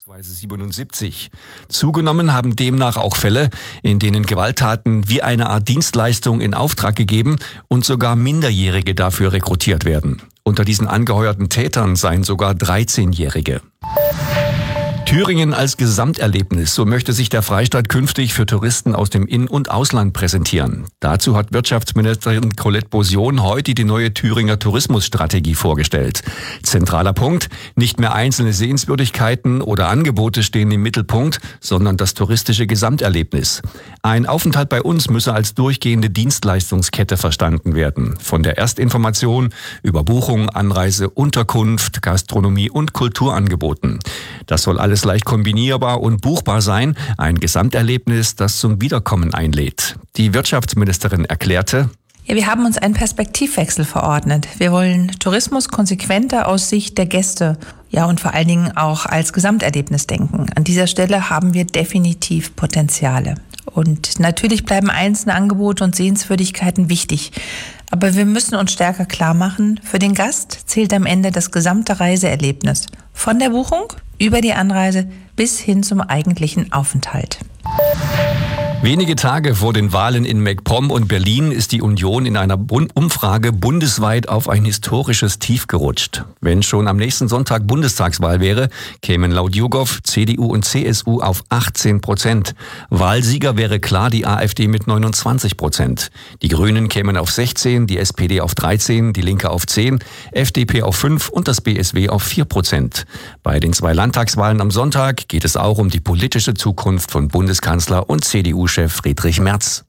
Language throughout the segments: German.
77. Zugenommen haben demnach auch Fälle, in denen Gewalttaten wie eine Art Dienstleistung in Auftrag gegeben und sogar Minderjährige dafür rekrutiert werden. Unter diesen angeheuerten Tätern seien sogar 13-Jährige. Thüringen als Gesamterlebnis, so möchte sich der Freistaat künftig für Touristen aus dem In- und Ausland präsentieren. Dazu hat Wirtschaftsministerin Colette Bosion heute die neue Thüringer Tourismusstrategie vorgestellt. Zentraler Punkt: nicht mehr einzelne Sehenswürdigkeiten oder Angebote stehen im Mittelpunkt, sondern das touristische Gesamterlebnis. Ein Aufenthalt bei uns müsse als durchgehende Dienstleistungskette verstanden werden. Von der Erstinformation über Buchung, Anreise, Unterkunft, Gastronomie und Kulturangeboten. Das soll alles leicht kombinierbar und buchbar sein. Ein Gesamterlebnis, das zum Wiederkommen einlädt. Die Wirtschaftsministerin erklärte: Ja, wir haben uns einen Perspektivwechsel verordnet. Wir wollen Tourismus konsequenter aus Sicht der Gäste, ja, und vor allen Dingen auch als Gesamterlebnis denken. An dieser Stelle haben wir definitiv Potenziale. Und natürlich bleiben einzelne Angebote und Sehenswürdigkeiten wichtig. Aber wir müssen uns stärker klar machen, für den Gast zählt am Ende das gesamte Reiseerlebnis. Von der Buchung über die Anreise bis hin zum eigentlichen Aufenthalt. Wenige Tage vor den Wahlen in MacPom und Berlin ist die Union in einer Umfrage bundesweit auf ein historisches Tief gerutscht. Wenn schon am nächsten Sonntag Bundestagswahl wäre, kämen laut YouGov CDU und CSU auf 18%. Wahlsieger wäre klar die AfD mit 29%. Die Grünen kämen auf 16%, die SPD auf 13%, die Linke auf 10%, FDP auf 5% und das BSW auf 4%. Bei den 2 Landtagswahlen am Sonntag geht es auch um die politische Zukunft von Bundeskanzler und CDU-Chef Friedrich Merz.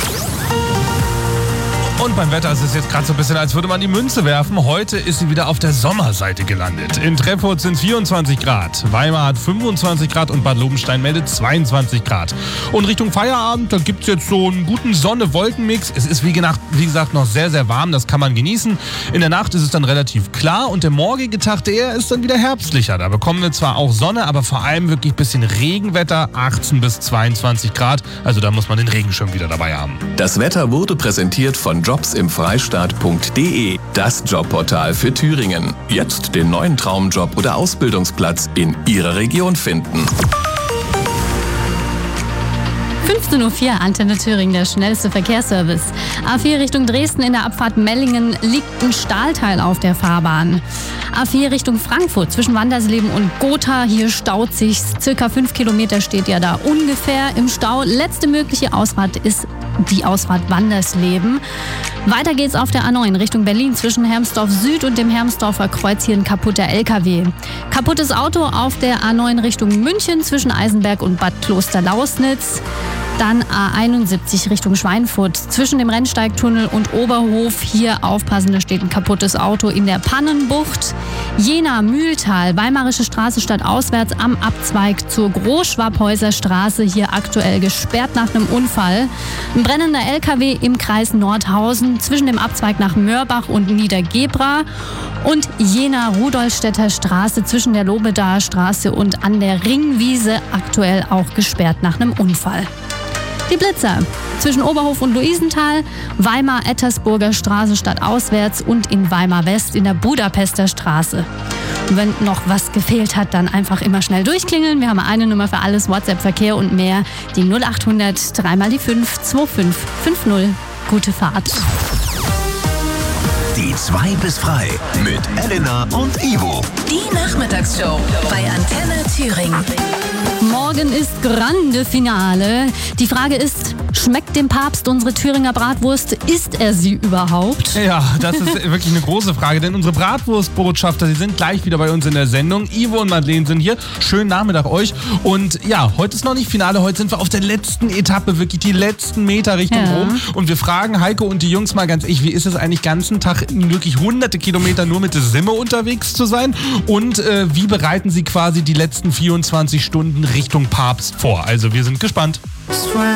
Und beim Wetter ist es jetzt gerade so ein bisschen, als würde man die Münze werfen. Heute ist sie wieder auf der Sommerseite gelandet. In Treffurt sind 24 Grad, Weimar hat 25 Grad und Bad Lobenstein meldet 22 Grad. Und Richtung Feierabend, da gibt es jetzt so einen guten Sonne-Wolken-Mix. Es ist wie gesagt noch sehr, sehr warm, das kann man genießen. In der Nacht ist es dann relativ klar und der morgige Tag, der ist dann wieder herbstlicher. Da bekommen wir zwar auch Sonne, aber vor allem wirklich ein bisschen Regenwetter, 18 bis 22 Grad. Also da muss man den Regenschirm wieder dabei haben. Das Wetter wurde präsentiert von jobsimfreistaat.de, das Jobportal für Thüringen. Jetzt den neuen Traumjob oder Ausbildungsplatz in Ihrer Region finden. 15.04 Uhr, Antenne Thüringen, der schnellste Verkehrsservice. A4 Richtung Dresden in der Abfahrt Mellingen liegt ein Stahlteil auf der Fahrbahn. A4 Richtung Frankfurt zwischen Wandersleben und Gotha, hier staut sich's. Circa 5 Kilometer steht ja da ungefähr im Stau. Letzte mögliche Ausfahrt ist die Ausfahrt Wandersleben. Weiter geht's auf der A9 Richtung Berlin zwischen Hermsdorf Süd und dem Hermsdorfer Kreuz, hier ein kaputter LKW. Kaputtes Auto auf der A9 Richtung München zwischen Eisenberg und Bad Kloster-Lausnitz. Dann A71 Richtung Schweinfurt zwischen dem Rennsteigtunnel und Oberhof. Hier aufpassen, da steht ein kaputtes Auto in der Pannenbucht. Jena-Mühltal, Weimarische Straße stadtauswärts am Abzweig zur Großschwabhäuser Straße. Hier aktuell gesperrt nach einem Unfall. Ein brennender LKW im Kreis Nordhausen zwischen dem Abzweig nach Mörbach und Niedergebra. Und Jena-Rudolstädter Straße zwischen der Lobedaer Straße und an der Ringwiese aktuell auch gesperrt nach einem Unfall. Die Blitzer zwischen Oberhof und Luisenthal, Weimar-Ettersburger Straße stadtauswärts und in Weimar-West in der Budapester Straße. Und wenn noch was gefehlt hat, dann einfach immer schnell durchklingeln. Wir haben eine Nummer für alles, WhatsApp, Verkehr und mehr. Die 0800 3 mal die 5 2550. Gute Fahrt. Die 2 bis frei mit Elena und Ivo. Die Nachmittagsshow bei Antenne Thüringen. Morgen ist Grande Finale. Die Frage ist, schmeckt dem Papst unsere Thüringer Bratwurst? Isst er sie überhaupt? Ja, das ist wirklich eine große Frage, denn unsere Bratwurstbotschafter, die sind gleich wieder bei uns in der Sendung. Ivo und Madeleine sind hier. Schönen Nachmittag euch. Und ja, heute ist noch nicht Finale, heute sind wir auf der letzten Etappe, wirklich die letzten Meter Richtung Rom. Und wir fragen Heiko und die Jungs mal ganz ehrlich, wie ist es eigentlich ganzen Tag wirklich hunderte Kilometer nur mit der Simme unterwegs zu sein? Und wie bereiten sie quasi die letzten 24 Stunden Richtung Papst vor? Also wir sind gespannt.